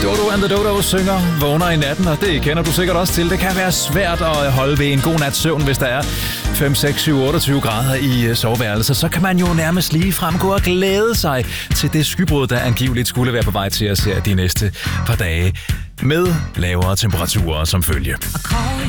Dodo and the Dodo synger Vågner i natten, og det kender du sikkert også til. Det kan være svært at holde ved en god nats søvn, hvis der er 5, 6, 7, 28 grader i soveværelset. Så kan man jo nærmest lige fremgå og glæde sig til det skybrud, der angiveligt skulle være på vej til os her de næste par dage med lavere temperaturer som følge.